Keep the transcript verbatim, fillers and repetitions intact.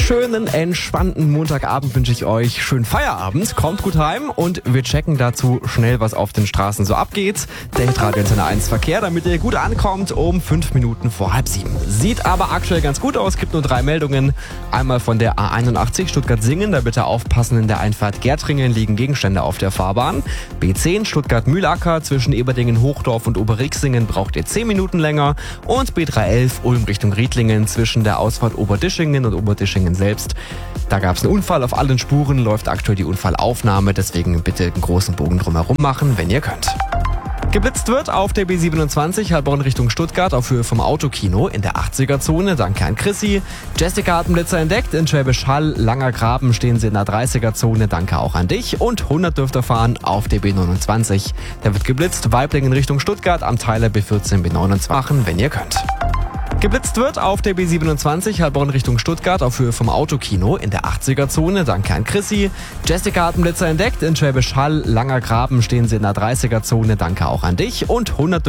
schönen, entspannten Montagabend wünsche ich euch. Schönen Feierabend, kommt gut heim und wir checken dazu schnell, was auf den Straßen so abgeht. Der Hitradio Antenne eins Verkehr, damit ihr gut ankommt, um fünf Minuten vor halb sieben. Sieht aber aktuell ganz gut aus, gibt nur drei Meldungen. Einmal von der A einundachtzig Stuttgart-Singen, da bitte aufpassen, in der Einfahrt Gärtringen liegen Gegenstände auf der Fahrbahn. B zehn Stuttgart-Mühlacker, zwischen Eberdingen-Hochdorf und Oberrixingen braucht ihr zehn Minuten länger. Und B dreihundertelf Ulm Richtung Riedlingen, zwischen der Ausfahrt Oberdischingen und Oberdischingen selbst. Da gab es einen Unfall auf allen Spuren, läuft aktuell die Unfallaufnahme, deswegen bitte einen großen Bogen drumherum machen, wenn ihr könnt. Geblitzt wird auf der B siebenundzwanzig Heilbronn Richtung Stuttgart auf Höhe vom Autokino in der achtziger-Zone. Danke an Chrissy. Jessica hat einen Blitzer entdeckt. In Schwäbisch Hall, Langer Graben stehen sie in der dreißiger-Zone. Danke auch an dich. Und hundert dürft ihr fahren auf der B neunundzwanzig. Da wird geblitzt. Weiblingen Richtung Stuttgart am Teiler B vierzehn B neunundzwanzig, wenn ihr könnt. Geblitzt wird auf der B siebenundzwanzig Heilbronn Richtung Stuttgart auf Höhe vom Autokino in der achtziger-Zone. Danke an Chrissy. Jessica hat einen Blitzer entdeckt. In Schwäbisch Hall, Langer Graben stehen sie in der dreißiger-Zone. Danke auch an dich. Und hundert